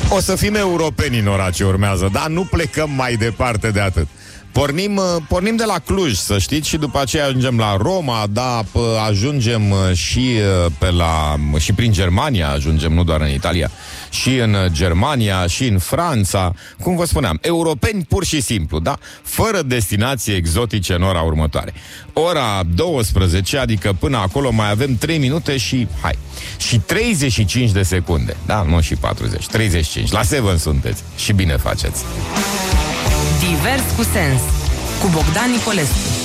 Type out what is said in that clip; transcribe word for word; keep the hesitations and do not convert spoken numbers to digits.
O să fim europeni în ora ce urmează, dar nu plecăm mai departe de atât. Pornim, pornim de la Cluj, să știți, și după aceea ajungem la Roma, da, ajungem și pe la și prin Germania, ajungem nu doar în Italia, și în Germania, și în Franța. Cum vă spuneam, europeni pur și simplu, da? Fără destinații exotice în ora următoare. Ora douăsprezece, adică până acolo mai avem trei minute și hai. Și treizeci și cinci de secunde. Da, nu și patruzeci, treizeci și cinci. La Seven sunteți și bine faceți. Divers cu sens, cu Bogdan Nicolescu.